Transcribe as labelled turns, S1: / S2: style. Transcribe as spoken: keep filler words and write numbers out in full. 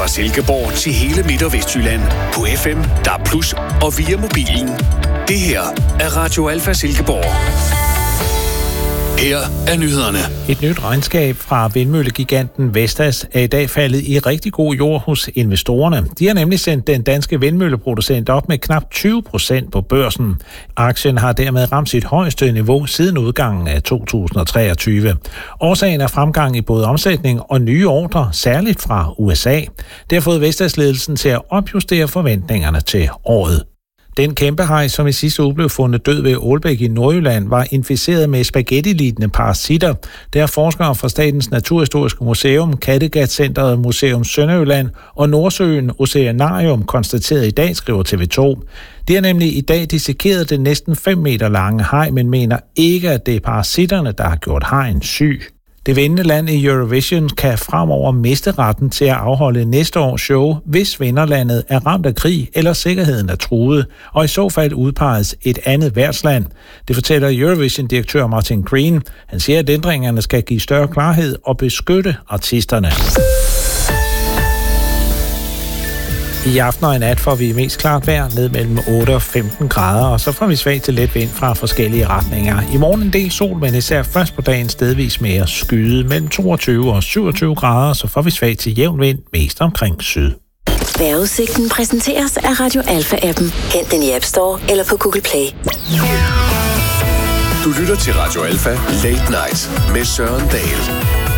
S1: Silkeborg til hele Midt- og Vestjylland på F M, D A B plus, og via mobilen. Det her er Radio Alfa Silkeborg. Her er nyhederne.
S2: Et nyt regnskab fra vindmøllegiganten Vestas er i dag faldet i rigtig god jord hos investorerne. De har nemlig sendt den danske vindmølleproducent op med knap tyve procent på børsen. Aktien har dermed ramt sit højeste niveau siden udgangen af to tusind og treogtyve. Årsagen er fremgang i både omsætning og nye ordrer, særligt fra U S A. Det har fået Vestas-ledelsen til at opjustere forventningerne til året. Den kæmpehaj, som i sidste uge blev fundet død ved Ålbæk i Nordjylland, var inficeret med spaghetti-lignende parasitter. Der er forskere fra Statens Naturhistoriske Museum, Kattegat-centret Museum Sønderjylland og Nordsøen Oceanarium konstateret i dag, skriver T V to. De har nemlig i dag dissekeret den næsten fem meter lange haj, men mener ikke, at det er parasitterne, der har gjort hajen syg. Det vindende land i Eurovision kan fremover miste retten til at afholde næste års show, hvis vinderlandet er ramt af krig eller sikkerheden er truet, og i så fald udpeges et andet værtsland. Det fortæller Eurovision-direktør Martin Green. Han siger, at ændringerne skal give større klarhed og beskytte artisterne. I aften og i nat får vi mest klart vejr ned mellem otte og femten grader, og så får vi svag til let vind fra forskellige retninger. I morgen en del sol, men især først på dagen stedvis mere skyde mellem toogtyve og syvogtyve grader, så får vi svag til jævn vind mest omkring syd.
S3: Vejrudsigten præsenteres af Radio Alfa-appen. Hent den i App Store eller på Google Play.
S1: Du lytter til Radio Alfa Late Night med Søren Dahl.